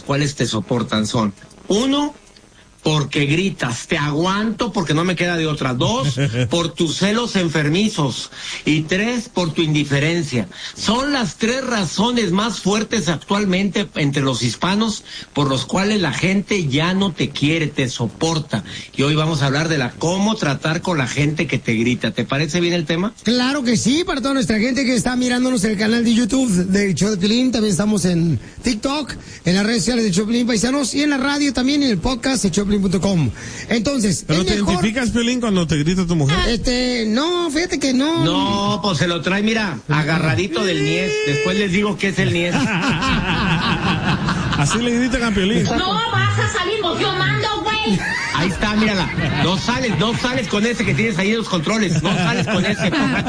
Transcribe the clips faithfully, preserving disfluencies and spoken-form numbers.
cuales te soportan son: uno, porque gritas, te aguanto porque no me queda de otra. Dos, por tus celos enfermizos. Y tres, por tu indiferencia. Son las tres razones más fuertes actualmente entre los hispanos por los cuales la gente ya no te quiere, te soporta. Y hoy vamos a hablar de la cómo tratar con la gente que te grita. ¿Te parece bien el tema? Claro que sí, para toda nuestra gente que está mirándonos en el canal de YouTube de Show de Piolín. También estamos en TikTok, en las redes sociales de Show de Piolín Paisanos y en la radio también, en el podcast de Show de Piolín punto com. Entonces, ¿pero te mejor... identificas, Piolín, cuando te grita tu mujer? Este, no, fíjate que no. No, pues se lo trae, mira, agarradito del Nies. Después les digo qué es el Nies. Así le gritan a Piolín. No vas a salir, yo mando, güey. Ahí está, mírala. No sales, no sales con ese que tienes ahí en los controles. No sales con ese.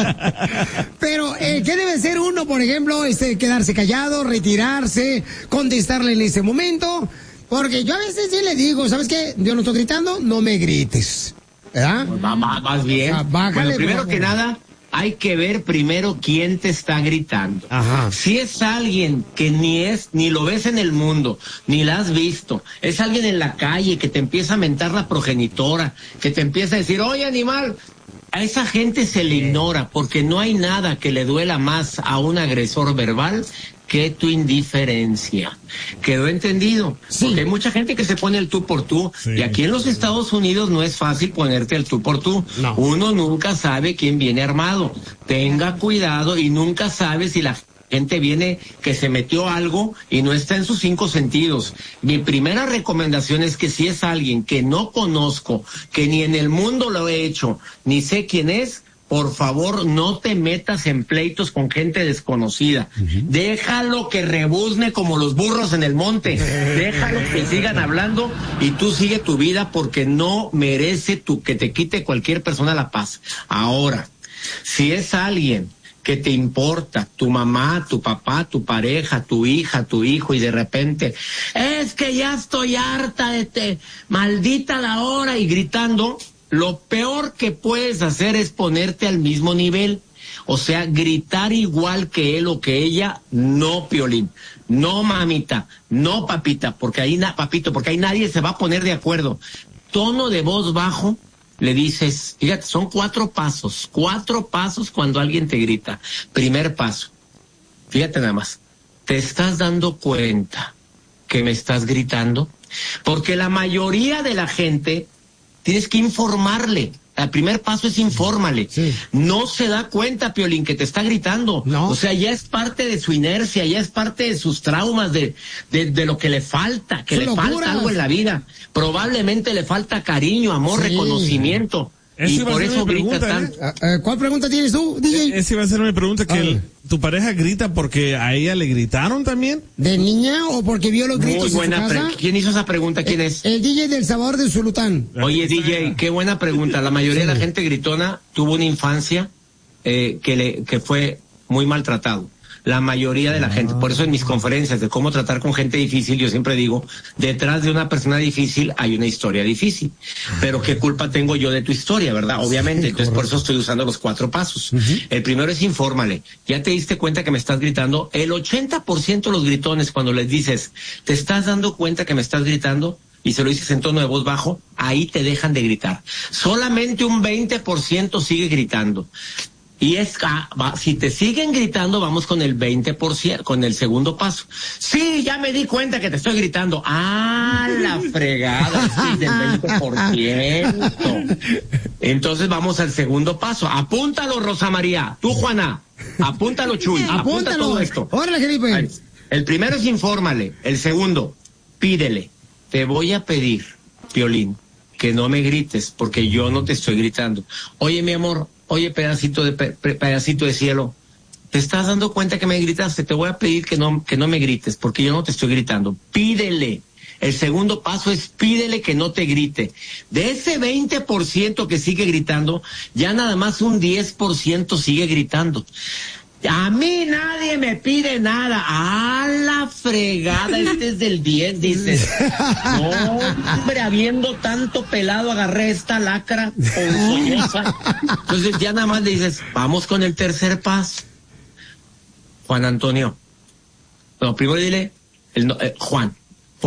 Pero, eh, ¿qué debe ser uno, por ejemplo? Este, quedarse callado, retirarse, contestarle en ese momento. Porque yo a veces sí le digo, ¿sabes qué? Yo no estoy gritando, no me grites. ¿Verdad? Va, va, vas bien. O sea, bájale, bueno, primero que nada, hay que ver primero quién te está gritando. Ajá. Si es alguien que ni es, ni lo ves en el mundo, ni la has visto, es alguien en la calle que te empieza a mentar la progenitora, que te empieza a decir, oye, animal, a esa gente se le ignora, porque no hay nada que le duela más a un agresor verbal que tu indiferencia. ¿Quedó entendido? Sí. Porque hay mucha gente que se pone el tú por tú, sí. Y aquí en los Estados Unidos no es fácil ponerte el tú por tú. No. Uno nunca sabe quién viene armado. Tenga cuidado y nunca sabe si la gente viene que se metió algo y no está en sus cinco sentidos. Mi primera recomendación es que si es alguien que no conozco, que ni en el mundo lo he hecho, ni sé quién es, por favor, no te metas en pleitos con gente desconocida. Uh-huh. Déjalo que rebuzne como los burros en el monte. Déjalo que sigan hablando y tú sigue tu vida, porque no merece tu, que te quite cualquier persona la paz. Ahora, si es alguien que te importa, tu mamá, tu papá, tu pareja, tu hija, tu hijo, y de repente, es que ya estoy harta de te, maldita la hora, y gritando, lo peor que puedes hacer es ponerte al mismo nivel. O sea, gritar igual que él o que ella, no, Piolín. No, mamita, no, papita, porque ahí, na, papito, porque ahí nadie se va a poner de acuerdo. Tono de voz bajo, le dices, fíjate, son cuatro pasos, cuatro pasos cuando alguien te grita. Primer paso, fíjate nada más, ¿te estás dando cuenta que me estás gritando? Porque la mayoría de la gente, tienes que informarle. El primer paso es infórmale. Sí. No se da cuenta, Piolín, que te está gritando. No. O sea, ya es parte de su inercia, ya es parte de sus traumas, de, de, de lo que le falta, que Son le locuras. falta algo en la vida. Probablemente le falta cariño, amor, Sí. reconocimiento. Eso y iba a por ser eso mi grita pregunta, tanto. ¿eh? Uh, uh, ¿Cuál pregunta tienes tú, D J? Esa iba a ser mi pregunta, que el, tu pareja grita porque a ella le gritaron también. ¿De niña o porque vio los gritos Muy en su buena casa? pregunta. ¿Quién hizo esa pregunta? ¿Quién el, es? El D J del Sabor del Zulután. Oye, D J, qué buena pregunta. La mayoría Sí. de la gente gritona tuvo una infancia eh, que le que fue muy maltratado. La mayoría de la gente. Por eso en mis conferencias de cómo tratar con gente difícil, yo siempre digo, detrás de una persona difícil hay una historia difícil. Pero ¿qué culpa tengo yo de tu historia, verdad? Obviamente. Sí, Entonces, correcto. por eso estoy usando los cuatro pasos. Uh-huh. El primero es infórmale. ¿Ya te diste cuenta que me estás gritando? El ochenta por ciento de los gritones, cuando les dices, ¿te estás dando cuenta que me estás gritando? Y se lo dices en tono de voz bajo, ahí te dejan de gritar. Solamente un veinte por ciento sigue gritando. Y es, ah, va, si te siguen gritando, vamos con el veinte por ciento, con el segundo paso. Sí, ya me di cuenta que te estoy gritando. Ah, la fregada, sí, del veinte por ciento. Entonces vamos al segundo paso. Apúntalo, Rosa María. Tú, Juana. Apúntalo, Chuy. Apunta Apúntalo. todo esto. Órale, Felipe. El primero es infórmale. El segundo, pídele. Te voy a pedir, Piolín, que no me grites, porque yo no te estoy gritando. Oye, mi amor, oye, pedacito de pe, pedacito de cielo, ¿te estás dando cuenta que me gritaste? Te voy a pedir que no, que no me grites, porque yo no te estoy gritando. Pídele. El segundo paso es pídele que no te grite. De ese veinte por ciento que sigue gritando, ya nada más un diez por ciento sigue gritando. A mí nadie me pide nada. ¡Ah, la fregada! Este es del diez, dices. No, hombre, habiendo tanto pelado, agarré esta lacra ponzoñosa. Entonces ya nada más le dices, vamos con el tercer paso. Juan Antonio. No, primero dile, el, eh, Juan.